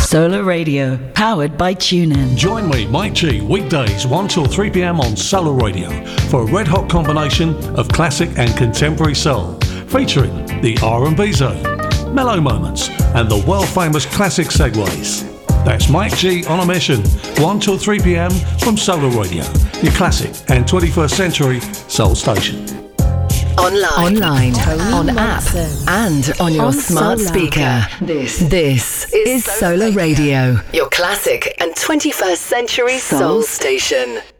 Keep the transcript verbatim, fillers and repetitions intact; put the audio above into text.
Solar Radio, powered by TuneIn. Join me, Mike G, weekdays one till three p.m. on Solar Radio for a red-hot combination of classic and contemporary soul, featuring the R and B zone, mellow moments, and the world-famous classic segues. That's Mike G on a mission, one till three p.m. from Solar Radio, your classic and twenty-first century soul station. Online, Online on app, and on your on smart Solar. speaker. This, this is Solar Radio, your classic and twenty-first century soul station.